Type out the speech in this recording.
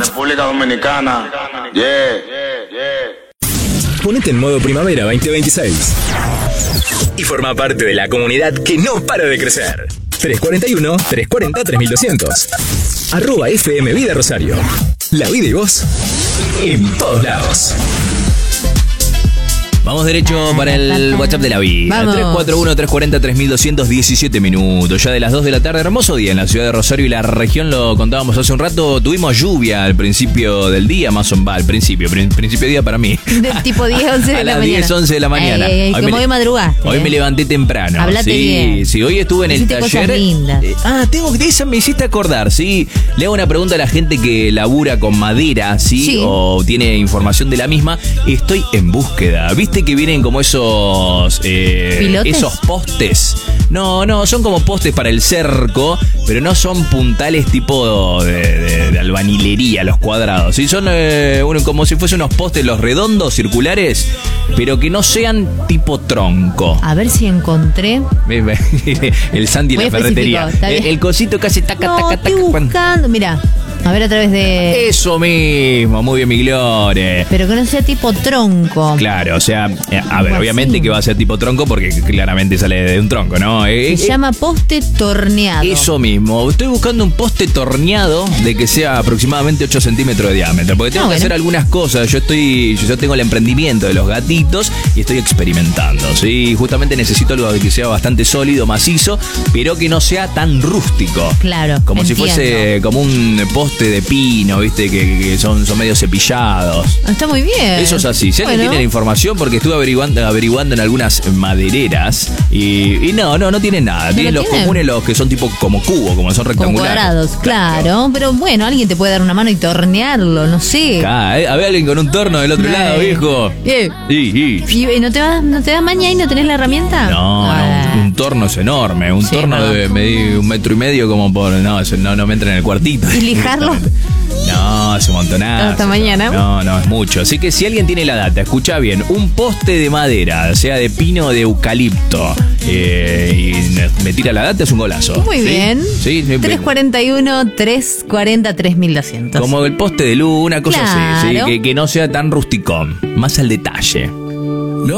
República Dominicana. Yeah. Ponete en modo primavera 2026 y forma parte de la comunidad que no para de crecer. 341-340-3200 @FM Vida Rosario. La vida y vos en todos lados. Vamos derecho para el WhatsApp de la vida. 341-340-3200, 17 minutos. Ya de las 2 de la tarde, hermoso día en la ciudad de Rosario y la región, lo contábamos hace un rato. Tuvimos lluvia al principio del día, más o menos, al principio de día para mí. Del tipo 10, 11 de la mañana. A las 10, 11 de la mañana. Como hoy madrugaste. Hoy me levanté temprano. Hablate bien. Sí, hoy estuve en el Hiciste taller. Cosas lindas. De esa me hiciste acordar, sí. Le hago una pregunta a la gente que labura con madera, ¿sí? O tiene información de la misma. Estoy en búsqueda. ¿Viste que vienen como esos postes? No, son como postes para el cerco, pero no son puntales tipo de albañilería, los cuadrados. ¿Sí? Son como si fuesen unos postes, los redondos, circulares, pero que no sean tipo tronco. A ver si encontré. El Sandy en la ferretería. El cosito casi taca. Estoy buscando. Mira. A ver a través de... Eso mismo, muy bien, mi Glore. Pero que no sea tipo tronco. Claro, o sea, a ver, obviamente que va a ser tipo tronco porque claramente sale de un tronco, ¿no? Se llama poste torneado. Eso mismo, estoy buscando un poste torneado de que sea aproximadamente 8 centímetros de diámetro, porque tengo que hacer algunas cosas. Yo tengo el emprendimiento de los gatitos y estoy experimentando, ¿sí? Justamente necesito algo que sea bastante sólido, macizo, pero que no sea tan rústico. Claro, como si fuese como un poste de pino, viste, que son medio cepillados. Está muy bien. Eso es así. Si alguien tiene la información, porque estuve averiguando en algunas madereras y no tienen nada. Tienen los comunes, los que son tipo como cubo, como son rectangulares. Como cuadrados, claro. Pero bueno, alguien te puede dar una mano y tornearlo, no sé. A ver, alguien con un torno del otro lado, viejo. ¿Y no te das maña y no tenés la herramienta? No, un torno es enorme. Un torno de medir 1,5 metros como por... No me entra en el cuartito. ¿Y lijarlo? No, es un montonazo. Hasta mañana. No, es mucho. Así que si alguien tiene la data, escucha bien. Un poste de madera, sea de pino o de eucalipto, y me tira la data, es un golazo. Muy bien. Sí, 341-340-3200. Como el poste de luz, una cosa así. ¿Sí? Que no sea tan rusticón. Más al detalle.